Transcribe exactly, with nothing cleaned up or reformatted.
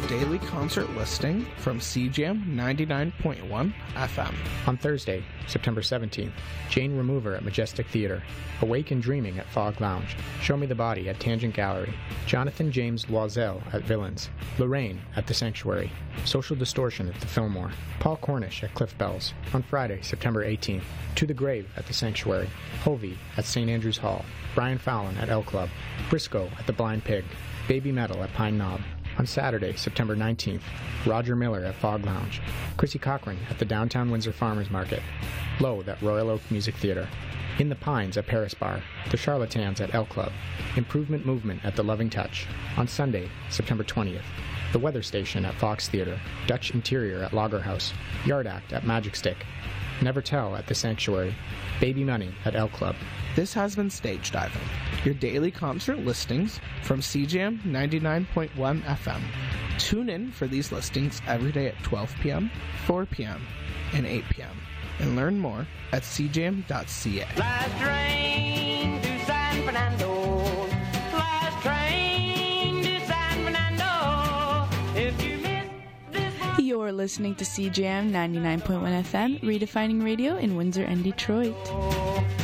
daily concert listing from C J A M ninety-nine point one F M. On Thursday, September seventeenth, Jane Remover at Majestic Theater, Awake and Dreaming at Fog Lounge, Show Me the Body at Tangent Gallery, Jonathan James Loisel at Villains, Lorraine at The Sanctuary, Social Distortion at the Fillmore, Paul Cornish at Cliff Bells. On Friday, September eighteenth, To the Grave at The Sanctuary, Hovey at Saint Andrews Hall, Brian Fallon at L Club, Briscoe at The Blind Pig, Baby Metal at Pine Knob. On Saturday, September nineteenth, Roger Miller at Fog Lounge, Chrissy Cochran at the Downtown Windsor Farmers Market, Loathe at Royal Oak Music Theater, In the Pines at Paris Bar, The Charlatans at L Club, Improvement Movement at The Loving Touch. On Sunday, September twentieth, The Weather Station at Fox Theater, Dutch Interior at Lager House, Yard Act at Magic Stick, Never Tell at The Sanctuary, Baby Money at L Club. This has been Stage Diving, your daily concert listings from C J A M ninety-nine point one F M. Tune in for these listings every day at twelve p.m., four p.m., and eight p.m. and learn more at c j m dot c a. Last train to San Fernando. Last train to San Fernando. If you miss this one. You're listening to C J A M ninety-nine point one F M, redefining radio in Windsor and Detroit.